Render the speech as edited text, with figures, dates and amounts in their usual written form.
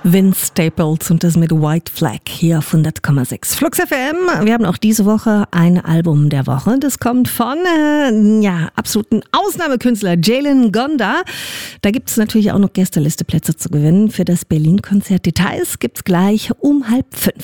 Vince Staples und das mit White Flag hier auf 100,6 Flux FM. Wir haben auch diese Woche ein Album der Woche. Das kommt von absoluten Ausnahmekünstler Jalen Gonda. Da gibt es natürlich auch noch Gästelisteplätze zu gewinnen für das Berlin-Konzert. Details gibt's gleich um 4:30.